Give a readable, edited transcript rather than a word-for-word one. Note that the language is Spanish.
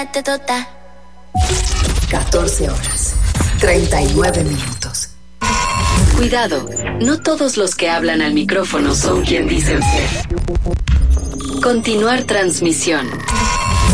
14 horas, 39 minutos. Cuidado, no todos los que hablan al micrófono son quien dicen ser. Continuar transmisión.